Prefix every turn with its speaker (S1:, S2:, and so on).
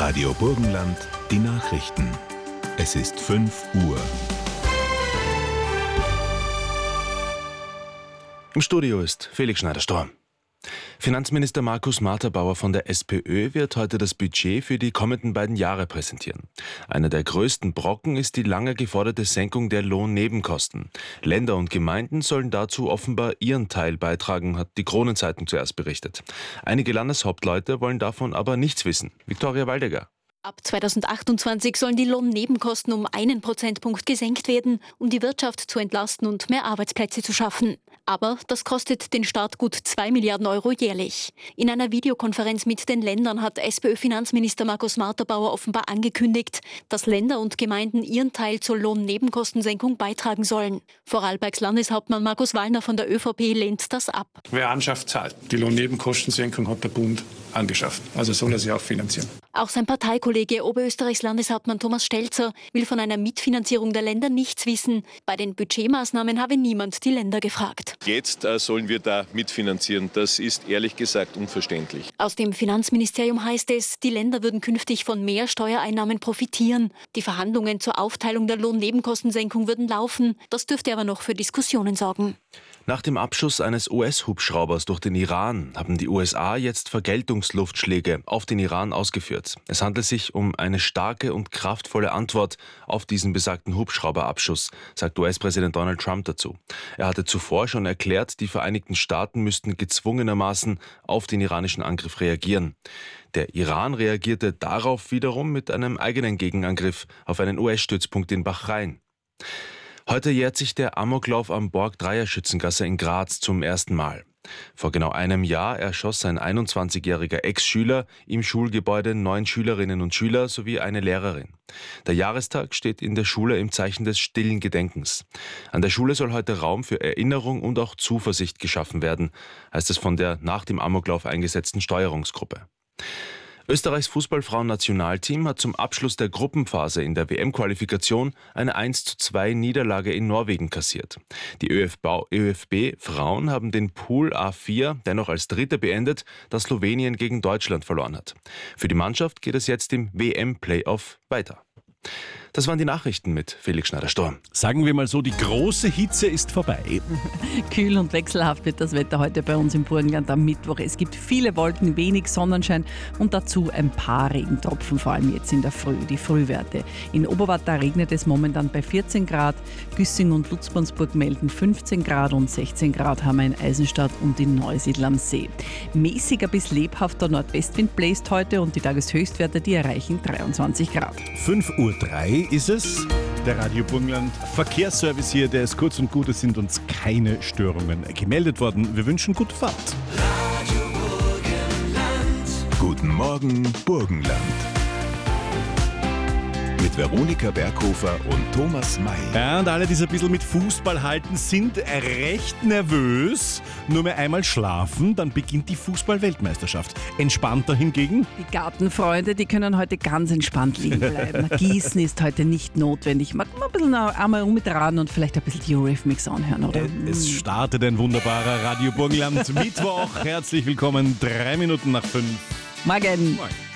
S1: Radio Burgenland, die Nachrichten. Es ist 5 Uhr.
S2: Im Studio ist Felix Schneider-Storm. Finanzminister Markus Marterbauer von der SPÖ wird heute das Budget für die kommenden beiden Jahre präsentieren. Einer der größten Brocken ist die lange geforderte Senkung der Lohnnebenkosten. Länder und Gemeinden sollen dazu offenbar ihren Teil beitragen, hat die Kronenzeitung zuerst berichtet. Einige Landeshauptleute wollen davon aber nichts wissen. Viktoria Waldegger.
S3: Ab 2028 sollen die Lohnnebenkosten um 1 Prozentpunkt gesenkt werden, um die Wirtschaft zu entlasten und mehr Arbeitsplätze zu schaffen. Aber das kostet den Staat gut 2 Milliarden Euro jährlich. In einer Videokonferenz mit den Ländern hat SPÖ-Finanzminister Markus Marterbauer offenbar angekündigt, dass Länder und Gemeinden ihren Teil zur Lohnnebenkostensenkung beitragen sollen. Vorarlbergs Landeshauptmann Markus Wallner von der ÖVP lehnt das ab.
S4: Wer anschafft, zahlt. Die Lohnnebenkostensenkung hat der Bund angeschafft. Also soll er sie auch finanzieren.
S3: Auch sein Parteikollege Oberösterreichs Landeshauptmann Thomas Stelzer will von einer Mitfinanzierung der Länder nichts wissen. Bei den Budgetmaßnahmen habe niemand die Länder gefragt.
S5: Jetzt sollen wir da mitfinanzieren. Das ist ehrlich gesagt unverständlich.
S3: Aus dem Finanzministerium heißt es, die Länder würden künftig von mehr Steuereinnahmen profitieren. Die Verhandlungen zur Aufteilung der Lohnnebenkostensenkung würden laufen. Das dürfte aber noch für Diskussionen sorgen.
S2: Nach dem Abschuss eines US-Hubschraubers durch den Iran haben die USA jetzt Vergeltungsluftschläge auf den Iran ausgeführt. Es handelt sich um eine starke und kraftvolle Antwort auf diesen besagten Hubschrauberabschuss, sagt US-Präsident Donald Trump dazu. Er hatte zuvor schon erklärt, die Vereinigten Staaten müssten gezwungenermaßen auf den iranischen Angriff reagieren. Der Iran reagierte darauf wiederum mit einem eigenen Gegenangriff auf einen US-Stützpunkt in Bahrain. Heute jährt sich der Amoklauf am Borg-Dreier-Schützengasse in Graz zum ersten Mal. Vor genau einem Jahr erschoss ein 21-jähriger Ex-Schüler im Schulgebäude 9 Schülerinnen und Schüler sowie eine Lehrerin. Der Jahrestag steht in der Schule im Zeichen des stillen Gedenkens. An der Schule soll heute Raum für Erinnerung und auch Zuversicht geschaffen werden, heißt es von der nach dem Amoklauf eingesetzten Steuerungsgruppe. Österreichs Fußballfrauen-Nationalteam hat zum Abschluss der Gruppenphase in der WM-Qualifikation eine 1:2 Niederlage in Norwegen kassiert. Die ÖFB-Frauen haben den Pool A4 dennoch als Dritte beendet, da Slowenien gegen Deutschland verloren hat. Für die Mannschaft geht es jetzt im WM-Playoff weiter. Das waren die Nachrichten mit Felix Schneider-Storm.
S6: Sagen wir mal so, die große Hitze ist vorbei.
S7: Kühl und wechselhaft wird das Wetter heute bei uns im Burgenland am Mittwoch. Es gibt viele Wolken, wenig Sonnenschein und dazu ein paar Regentropfen, vor allem jetzt in der Früh, die Frühwerte. In Oberwart, da regnet es momentan bei 14 Grad. Güssing und Lutzbansburg melden 15 Grad und 16 Grad haben wir in Eisenstadt und in Neusiedl am See. Mäßiger bis lebhafter Nordwestwind bläst heute und die Tageshöchstwerte, die erreichen 23 Grad.
S6: 5:03 Uhr ist es. Der Radio Burgenland Verkehrsservice hier, der ist kurz und gut, es sind uns keine Störungen gemeldet worden. Wir wünschen gute Fahrt.
S1: Radio Burgenland. Guten Morgen, Burgenland. Mit Veronika Berghofer und Thomas May.
S6: Ja, und alle, die es ein bisschen mit Fußball halten, sind recht nervös. Nur mehr einmal schlafen, dann beginnt die Fußball-Weltmeisterschaft. Entspannter hingegen?
S7: Die Gartenfreunde, die können heute ganz entspannt liegen bleiben. Gießen ist heute nicht notwendig. Man kann mal ein bisschen einmal umtragen und vielleicht ein bisschen die Eurythmics anhören, oder?
S6: Es startet ein wunderbarer Radio Burgenland Mittwoch. Herzlich willkommen, 3 Minuten nach 5.
S7: Morgen.
S6: Morgen.